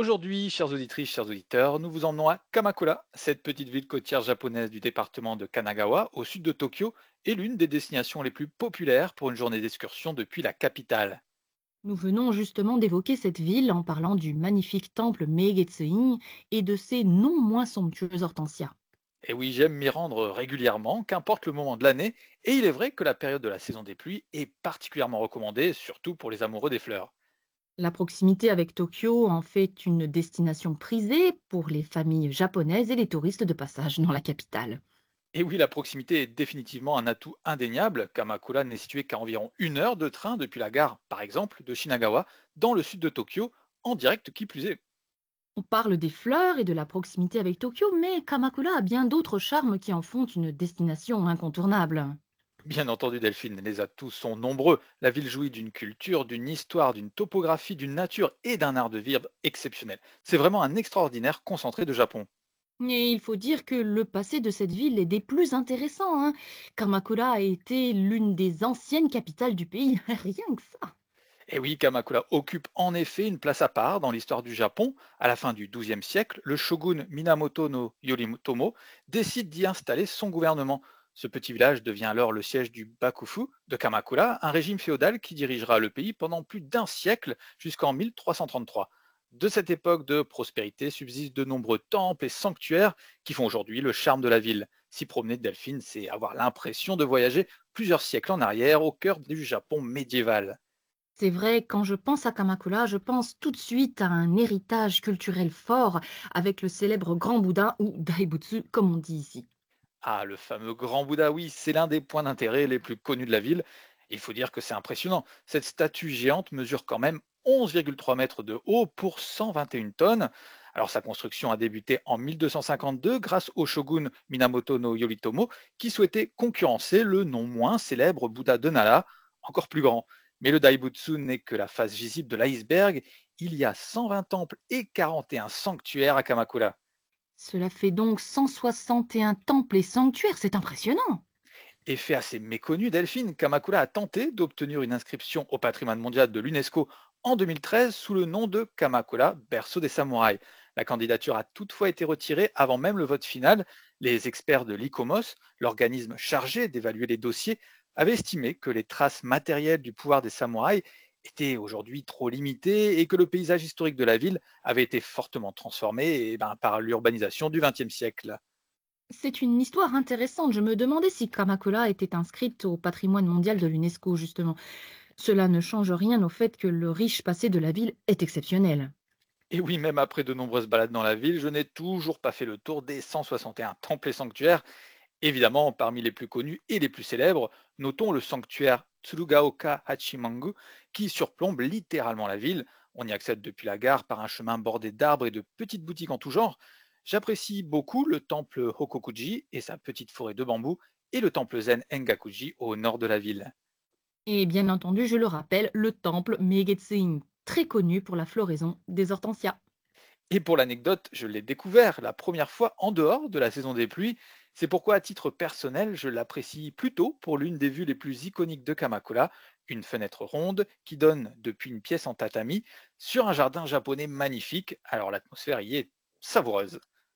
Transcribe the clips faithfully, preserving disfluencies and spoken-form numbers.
Aujourd'hui, chères auditrices, chers auditeurs, nous vous emmenons à Kamakura. Cette petite ville côtière japonaise du département de Kanagawa, au sud de Tokyo, est l'une des destinations les plus populaires pour une journée d'excursion depuis la capitale. Nous venons justement d'évoquer cette ville en parlant du magnifique temple Megetsuin et de ses non moins somptueuses hortensias. Et oui, j'aime m'y rendre régulièrement, qu'importe le moment de l'année, et il est vrai que la période de la saison des pluies est particulièrement recommandée, surtout pour les amoureux des fleurs. La proximité avec Tokyo en fait une destination prisée pour les familles japonaises et les touristes de passage dans la capitale. Et oui, la proximité est définitivement un atout indéniable. Kamakura n'est situé qu'à environ une heure de train depuis la gare, par exemple, de Shinagawa, dans le sud de Tokyo, en direct qui plus est. On parle des fleurs et de la proximité avec Tokyo, mais Kamakura a bien d'autres charmes qui en font une destination incontournable. Bien entendu, Delphine, les atouts sont nombreux. La ville jouit d'une culture, d'une histoire, d'une topographie, d'une nature et d'un art de vivre exceptionnel. C'est vraiment un extraordinaire concentré de Japon. Et il faut dire que le passé de cette ville est des plus intéressants, hein. Kamakura a été l'une des anciennes capitales du pays, rien que ça. Et oui, Kamakura occupe en effet une place à part dans l'histoire du Japon. À la fin du douzième siècle, le shogun Minamoto no Yoritomo décide d'y installer son gouvernement. Ce petit village devient alors le siège du Bakufu de Kamakura, un régime féodal qui dirigera le pays pendant plus d'un siècle jusqu'en mille trois cent trente-trois. De cette époque de prospérité subsistent de nombreux temples et sanctuaires qui font aujourd'hui le charme de la ville. S'y promener de Delphine, c'est avoir l'impression de voyager plusieurs siècles en arrière au cœur du Japon médiéval. C'est vrai, quand je pense à Kamakura, je pense tout de suite à un héritage culturel fort avec le célèbre Grand Bouddha ou Daibutsu, comme on dit ici. Ah, le fameux Grand Bouddha, oui, c'est l'un des points d'intérêt les plus connus de la ville. Il faut dire que c'est impressionnant. Cette statue géante mesure quand même onze virgule trois mètres de haut pour cent vingt et une tonnes. Alors sa construction a débuté en mille deux cent cinquante-deux grâce au shogun Minamoto no Yoritomo qui souhaitait concurrencer le non moins célèbre Bouddha de Nara, encore plus grand. Mais le Daibutsu n'est que la face visible de l'iceberg. Il y a cent vingt temples et quarante et un sanctuaires à Kamakura. Cela fait donc cent soixante et un temples et sanctuaires, c'est impressionnant. Effet assez méconnu, Delphine, Kamakura a tenté d'obtenir une inscription au patrimoine mondial de l'UNESCO en deux mille treize sous le nom de Kamakura, berceau des samouraïs. La candidature a toutefois été retirée avant même le vote final. Les experts de l'I C O M O S, l'organisme chargé d'évaluer les dossiers, avaient estimé que les traces matérielles du pouvoir des samouraïs étaient aujourd'hui trop limitées et que le paysage historique de la ville avait été fortement transformé eh ben, par l'urbanisation du vingtième siècle. C'est une histoire intéressante. Je me demandais si Kamakura était inscrite au patrimoine mondial de l'UNESCO, justement. Cela ne change rien au fait que le riche passé de la ville est exceptionnel. Et oui, même après de nombreuses balades dans la ville, je n'ai toujours pas fait le tour des cent soixante et un temples et sanctuaires. Évidemment, parmi les plus connus et les plus célèbres, notons le sanctuaire Tsurugaoka Hachimangu qui surplombe littéralement la ville. On y accède depuis la gare par un chemin bordé d'arbres et de petites boutiques en tout genre. J'apprécie beaucoup le temple Hokokuji et sa petite forêt de bambous et le temple zen Engakuji au nord de la ville. Et bien entendu, je le rappelle, le temple Megetsuin, très connu pour la floraison des hortensias. Et pour l'anecdote, je l'ai découvert la première fois en dehors de la saison des pluies. C'est pourquoi, à titre personnel, je l'apprécie plutôt pour l'une des vues les plus iconiques de Kamakura, une fenêtre ronde qui donne depuis une pièce en tatami sur un jardin japonais magnifique. Alors l'atmosphère y est savoureuse.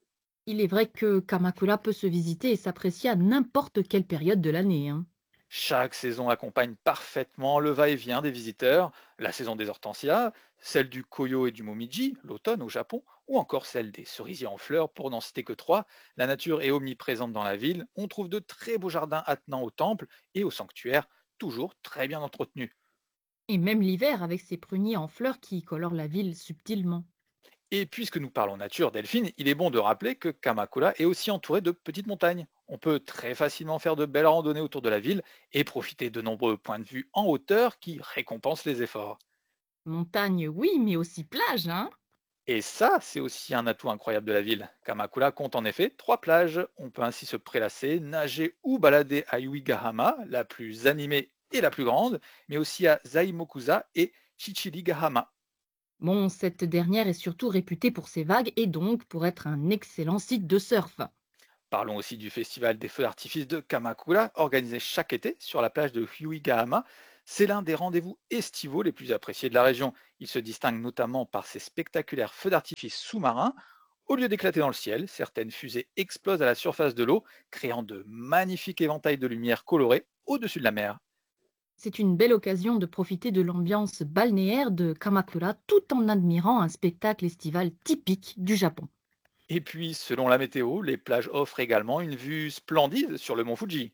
Il est vrai que Kamakura peut se visiter et s'apprécier à n'importe quelle période de l'année, hein. Chaque saison accompagne parfaitement le va-et-vient des visiteurs, la saison des hortensias, celle du koyo et du momiji, l'automne au Japon, ou encore celle des cerisiers en fleurs, pour n'en citer que trois. La nature est omniprésente dans la ville, on trouve de très beaux jardins attenants au temple et au sanctuaire, toujours très bien entretenus. Et même l'hiver avec ses pruniers en fleurs qui colorent la ville subtilement. Et puisque nous parlons nature, Delphine, il est bon de rappeler que Kamakura est aussi entouré de petites montagnes. On peut très facilement faire de belles randonnées autour de la ville et profiter de nombreux points de vue en hauteur qui récompensent les efforts. Montagne, oui, mais aussi plage, hein. Et ça, c'est aussi un atout incroyable de la ville. Kamakura compte en effet trois plages. On peut ainsi se prélasser, nager ou balader à Yuigahama, la plus animée et la plus grande, mais aussi à Zaimokuza et Chichirigahama. Bon, cette dernière est surtout réputée pour ses vagues et donc pour être un excellent site de surf. Parlons aussi du festival des feux d'artifice de Kamakura, organisé chaque été sur la plage de Yuigahama. C'est l'un des rendez-vous estivaux les plus appréciés de la région. Il se distingue notamment par ses spectaculaires feux d'artifice sous-marins. Au lieu d'éclater dans le ciel, certaines fusées explosent à la surface de l'eau, créant de magnifiques éventails de lumière colorés au-dessus de la mer. C'est une belle occasion de profiter de l'ambiance balnéaire de Kamakura tout en admirant un spectacle estival typique du Japon. Et puis, selon la météo, les plages offrent également une vue splendide sur le mont Fuji.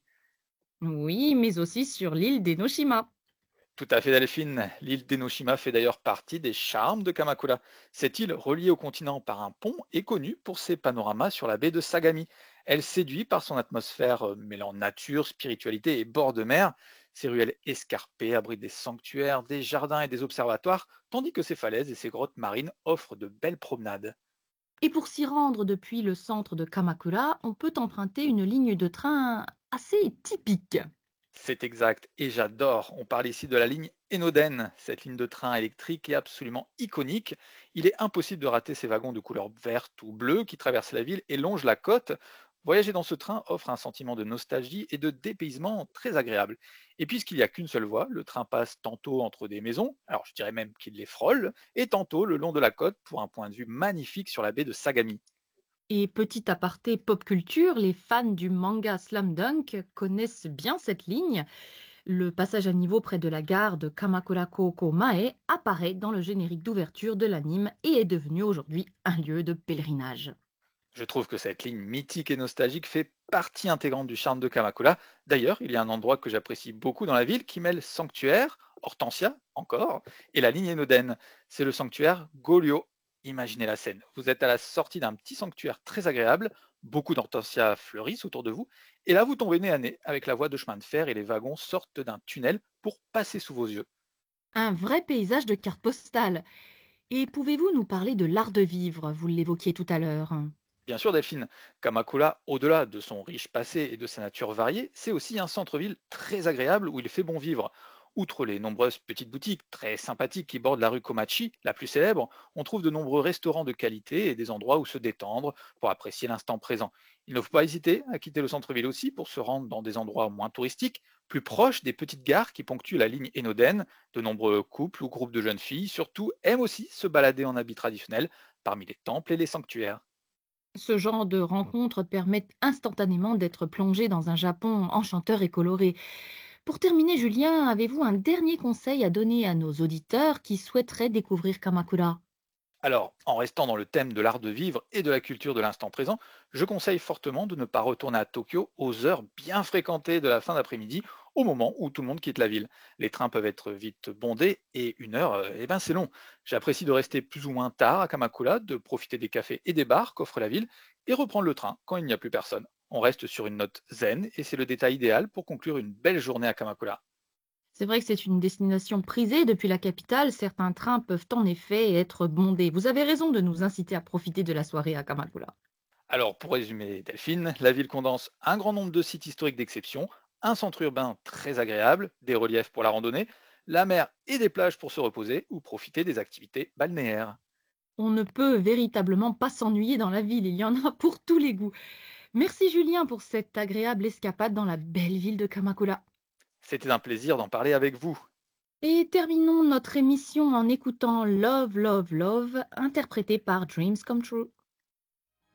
Oui, mais aussi sur l'île d'Enoshima. Tout à fait, Delphine. L'île d'Enoshima fait d'ailleurs partie des charmes de Kamakura. Cette île, reliée au continent par un pont, est connue pour ses panoramas sur la baie de Sagami. Elle séduit par son atmosphère euh, mêlant nature, spiritualité et bord de mer. Ses ruelles escarpées abritent des sanctuaires, des jardins et des observatoires, tandis que ses falaises et ses grottes marines offrent de belles promenades. Et pour s'y rendre depuis le centre de Kamakura, on peut emprunter une ligne de train assez typique. C'est exact, et j'adore. On parle ici de la ligne Enoden. Cette ligne de train électrique est absolument iconique. Il est impossible de rater ces wagons de couleur verte ou bleue qui traversent la ville et longent la côte. Voyager dans ce train offre un sentiment de nostalgie et de dépaysement très agréable. Et puisqu'il n'y a qu'une seule voie, le train passe tantôt entre des maisons, alors je dirais même qu'il les frôle, et tantôt le long de la côte pour un point de vue magnifique sur la baie de Sagami. Et petit aparté pop culture, les fans du manga Slam Dunk connaissent bien cette ligne. Le passage à niveau près de la gare de Kamakura Kouko Mae apparaît dans le générique d'ouverture de l'anime et est devenu aujourd'hui un lieu de pèlerinage. Je trouve que cette ligne mythique et nostalgique fait partie intégrante du charme de Kamakura. D'ailleurs, il y a un endroit que j'apprécie beaucoup dans la ville qui mêle sanctuaire, Hortensia encore, et la ligne Enoden. C'est le sanctuaire Golio. Imaginez la scène. Vous êtes à la sortie d'un petit sanctuaire très agréable, beaucoup d'hortensias fleurissent autour de vous, et là vous tombez nez à nez avec la voie de chemin de fer et les wagons sortent d'un tunnel pour passer sous vos yeux. Un vrai paysage de carte postale. Et pouvez-vous nous parler de l'art de vivre? Vous l'évoquiez tout à l'heure. Bien sûr, Delphine, Kamakura, au-delà de son riche passé et de sa nature variée, c'est aussi un centre-ville très agréable où il fait bon vivre. Outre les nombreuses petites boutiques très sympathiques qui bordent la rue Komachi, la plus célèbre, on trouve de nombreux restaurants de qualité et des endroits où se détendre pour apprécier l'instant présent. Il ne faut pas hésiter à quitter le centre-ville aussi pour se rendre dans des endroits moins touristiques, plus proches des petites gares qui ponctuent la ligne Enoden. De nombreux couples ou groupes de jeunes filles, surtout, aiment aussi se balader en habit traditionnel parmi les temples et les sanctuaires. Ce genre de rencontres permettent instantanément d'être plongé dans un Japon enchanteur et coloré. Pour terminer, Julien, avez-vous un dernier conseil à donner à nos auditeurs qui souhaiteraient découvrir Kamakura? Alors, en restant dans le thème de l'art de vivre et de la culture de l'instant présent, je conseille fortement de ne pas retourner à Tokyo aux heures bien fréquentées de la fin d'après-midi, au moment où tout le monde quitte la ville. Les trains peuvent être vite bondés et une heure, euh, eh ben c'est long. J'apprécie de rester plus ou moins tard à Kamakura, de profiter des cafés et des bars qu'offre la ville et reprendre le train quand il n'y a plus personne. On reste sur une note zen et c'est le détail idéal pour conclure une belle journée à Kamakura. C'est vrai que c'est une destination prisée depuis la capitale. Certains trains peuvent en effet être bondés. Vous avez raison de nous inciter à profiter de la soirée à Kamakura. Alors, pour résumer, Delphine, la ville condense un grand nombre de sites historiques d'exception, un centre urbain très agréable, des reliefs pour la randonnée, la mer et des plages pour se reposer ou profiter des activités balnéaires. On ne peut véritablement pas s'ennuyer dans la ville. Il y en a pour tous les goûts. Merci Julien pour cette agréable escapade dans la belle ville de Kamakura. C'était un plaisir d'en parler avec vous. Et terminons notre émission en écoutant Love, Love, Love, interprété par Dreams Come True.